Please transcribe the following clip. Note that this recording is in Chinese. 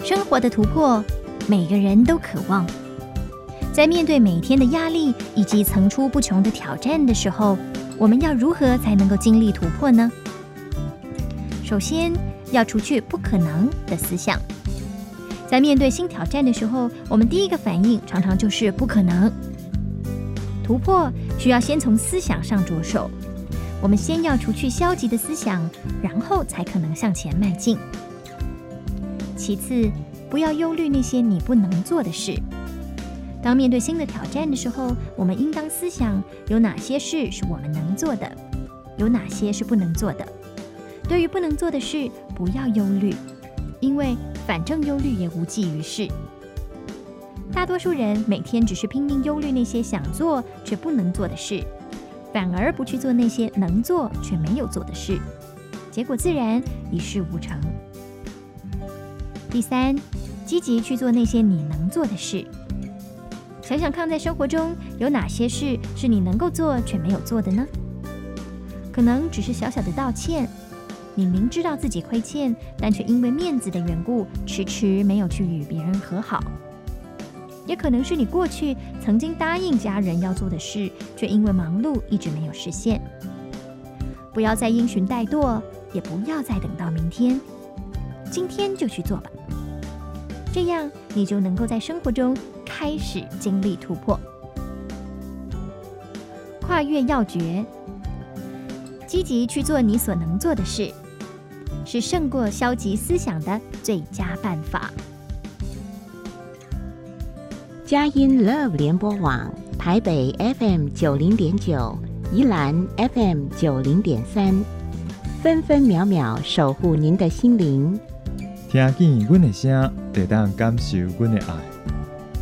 生活的突破，每个人都渴望。在面对每天的压力以及层出不穷的挑战的时候，我们要如何才能够经历突破呢？首先，要除去不可能的思想。在面对新挑战的时候，我们第一个反应常常就是不可能。突破需要先从思想上着手，我们先要除去消极的思想，然后才可能向前迈进。其次，不要忧虑那些你不能做的事。当面对新的挑战的时候，我们应当思想有哪些事是我们能做的，有哪些是不能做的。对于不能做的事，不要忧虑，因为反正忧虑也无济于事。大多数人每天只是拼命忧虑那些想做却不能做的事，反而不去做那些能做却没有做的事，结果自然一事无成。第三，积极去做那些你能做的事。想想看，在生活中有哪些事是你能够做却没有做的呢？可能只是小小的道歉，你明知道自己亏欠，但却因为面子的缘故，迟迟没有去与别人和好。也可能是你过去曾经答应家人要做的事，却因为忙碌一直没有实现。不要再因循怠惰，也不要再等到明天，今天就去做吧。这样你就能够在生活中开始经历突破。跨越要诀，积极去做你所能做的事，是胜过消极思想的最佳办法。 佳音 Love 联播网台北 FM90.9，宜兰 FM90.3，分分秒秒守护您的心灵。 听见阮的声，就当感受阮的爱。